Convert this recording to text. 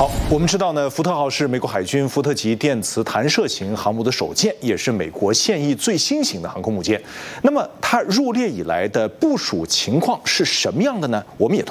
好，我们知道呢，福特号是美国海军福特级电磁弹射型航母的首舰，也是美国现役最新型的航空母舰。那么它入列以来的部署情况是什么样的呢？我们也